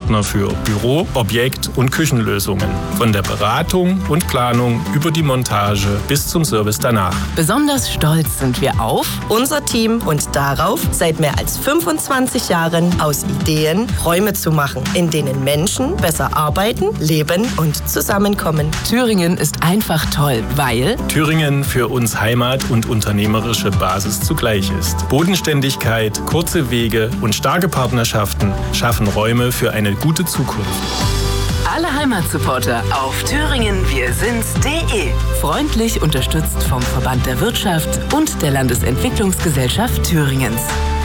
Partner für Büro-, Objekt- und Küchenlösungen. Von der Beratung und Planung über die Montage bis zum Service danach. Besonders stolz sind wir auf unser Team und darauf, seit mehr als 25 Jahren aus Ideen Räume zu machen, in denen Menschen besser arbeiten, leben und zusammenkommen. Thüringen ist einfach toll, weil Thüringen für uns Heimat und unternehmerische Basis zugleich ist. Bodenständigkeit, kurze Wege und starke Partnerschaften schaffen Räume für eine gute Zukunft. alle Heimatsupporter auf thüringenwirsind's.de. Freundlich unterstützt vom Verband der Wirtschaft und der Landesentwicklungsgesellschaft Thüringens.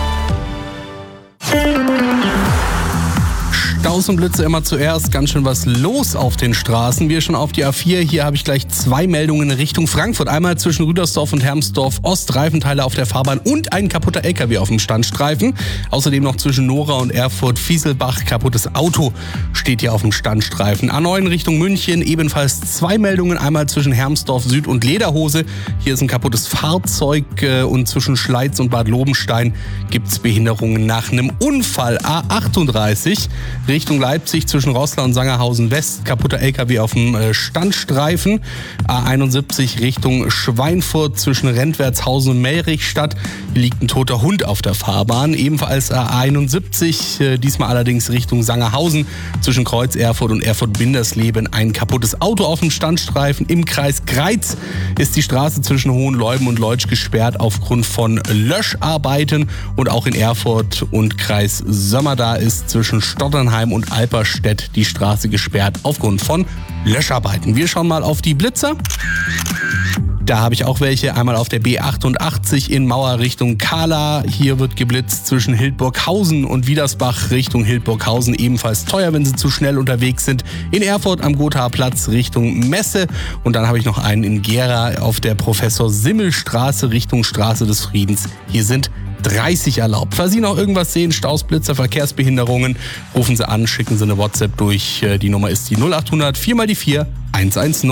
Staus und Blitze immer zuerst, ganz schön was los auf den Straßen. Wir schon auf die A4, hier habe ich gleich 2 Meldungen in Richtung Frankfurt. Einmal zwischen Rüdersdorf und Hermsdorf Ost, Reifenteile auf der Fahrbahn und ein kaputter LKW auf dem Standstreifen. Außerdem noch zwischen Nora und Erfurt-Fieselbach, kaputtes Auto steht hier auf dem Standstreifen. A9 Richtung München, ebenfalls 2 Meldungen, einmal zwischen Hermsdorf Süd und Lederhose. Hier ist ein kaputtes Fahrzeug und zwischen Schleiz und Bad Lobenstein gibt es Behinderungen nach einem Unfall. A38 Richtung Leipzig zwischen Roßla und Sangerhausen West, kaputter LKW auf dem Standstreifen. A71 Richtung Schweinfurt zwischen Rentwertshausen und Mellrichstadt liegt ein toter Hund auf der Fahrbahn. Ebenfalls A71, diesmal allerdings Richtung Sangerhausen zwischen Kreuz Erfurt und Erfurt-Bindersleben ein kaputtes Auto auf dem Standstreifen. Im Kreis Greiz ist die Straße zwischen Hohenleuben und Leutsch gesperrt aufgrund von Löscharbeiten. Und auch in Erfurt und Kreis Sömmerda ist zwischen Stotternheim und Alperstedt die Straße gesperrt aufgrund von Löscharbeiten. Wir schauen mal auf die Blitzer. Da habe ich auch welche. Einmal auf der B88 in Mauer Richtung Kahla. Hier wird geblitzt zwischen Hildburghausen und Wiedersbach Richtung Hildburghausen. Ebenfalls teuer, wenn Sie zu schnell unterwegs sind. In Erfurt am Gothaer Platz Richtung Messe. Und dann habe ich noch einen in Gera auf der Professor-Simmel-Straße Richtung Straße des Friedens. Hier sind 30 erlaubt. Falls Sie noch irgendwas sehen, Staus, Blitzer, Verkehrsbehinderungen, rufen Sie an, schicken Sie eine WhatsApp durch. Die Nummer ist die 0800 4x4 110.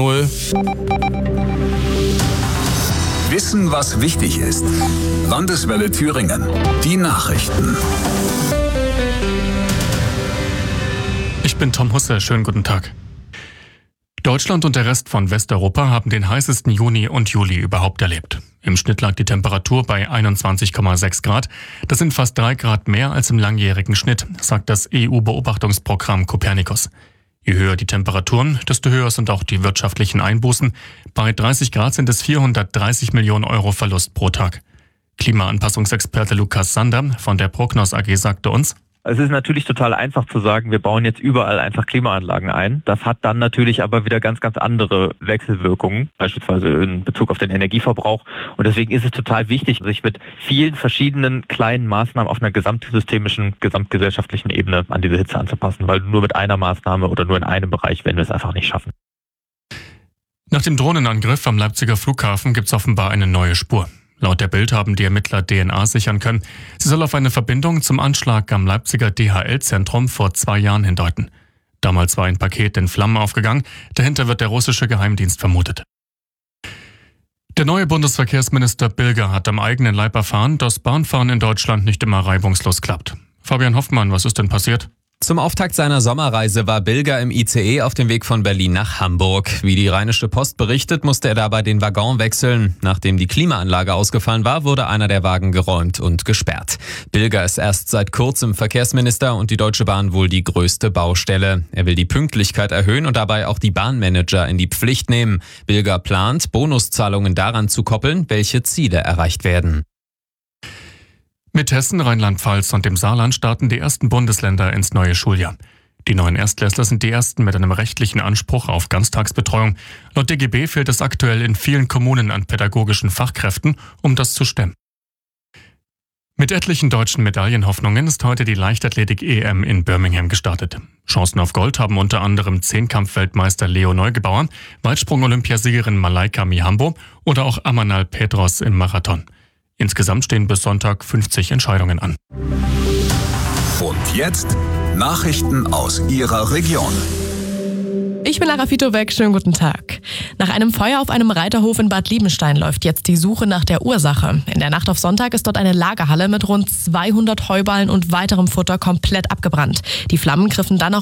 Wissen, was wichtig ist. Landeswelle Thüringen. Die Nachrichten. Ich bin Tom Husse. Schönen guten Tag. Deutschland und der Rest von Westeuropa haben den heißesten Juni und Juli überhaupt erlebt. Im Schnitt lag die Temperatur bei 21,6 Grad. Das sind fast 3 Grad mehr als im langjährigen Schnitt, sagt das EU-Beobachtungsprogramm Copernicus. Je höher die Temperaturen, desto höher sind auch die wirtschaftlichen Einbußen. Bei 30 Grad sind es 430 Millionen Euro Verlust pro Tag. Klimaanpassungsexperte Lukas Sander von der Prognos AG sagte uns: Es ist natürlich total einfach zu sagen, wir bauen jetzt überall einfach Klimaanlagen ein. Das hat dann natürlich aber wieder ganz, ganz andere Wechselwirkungen, beispielsweise in Bezug auf den Energieverbrauch. Und deswegen ist es total wichtig, sich mit vielen verschiedenen kleinen Maßnahmen auf einer gesamtsystemischen, gesamtgesellschaftlichen Ebene an diese Hitze anzupassen, weil nur mit einer Maßnahme oder nur in einem Bereich werden wir es einfach nicht schaffen. Nach dem Drohnenangriff am Leipziger Flughafen gibt es offenbar eine neue Spur. Laut der Bild haben die Ermittler DNA sichern können. Sie soll auf eine Verbindung zum Anschlag am Leipziger DHL-Zentrum vor 2 Jahren hindeuten. Damals war ein Paket in Flammen aufgegangen. Dahinter wird der russische Geheimdienst vermutet. Der neue Bundesverkehrsminister Bilger hat am eigenen Leib erfahren, dass Bahnfahren in Deutschland nicht immer reibungslos klappt. Fabian Hoffmann, was ist denn passiert? Zum Auftakt seiner Sommerreise war Bilger im ICE auf dem Weg von Berlin nach Hamburg. Wie die Rheinische Post berichtet, musste er dabei den Waggon wechseln. Nachdem die Klimaanlage ausgefallen war, wurde einer der Wagen geräumt und gesperrt. Bilger ist erst seit kurzem Verkehrsminister und die Deutsche Bahn wohl die größte Baustelle. Er will die Pünktlichkeit erhöhen und dabei auch die Bahnmanager in die Pflicht nehmen. Bilger plant, Bonuszahlungen daran zu koppeln, welche Ziele erreicht werden. Mit Hessen, Rheinland-Pfalz und dem Saarland starten die ersten Bundesländer ins neue Schuljahr. Die neuen Erstklässler sind die ersten mit einem rechtlichen Anspruch auf Ganztagsbetreuung. Laut DGB fehlt es aktuell in vielen Kommunen an pädagogischen Fachkräften, um das zu stemmen. Mit etlichen deutschen Medaillenhoffnungen ist heute die Leichtathletik-EM in Birmingham gestartet. Chancen auf Gold haben unter anderem Zehnkampf-Weltmeister Leo Neugebauer, Weitsprung-Olympiasiegerin Malaika Mihambo oder auch Amanal Petros im Marathon. Insgesamt stehen bis Sonntag 50 Entscheidungen an. Und jetzt Nachrichten aus Ihrer Region. Ich bin Lara Fitobeck, schönen guten Tag. Nach einem Feuer auf einem Reiterhof in Bad Liebenstein läuft jetzt die Suche nach der Ursache. In der Nacht auf Sonntag ist dort eine Lagerhalle mit rund 200 Heuballen und weiterem Futter komplett abgebrannt. Die Flammen griffen dann auch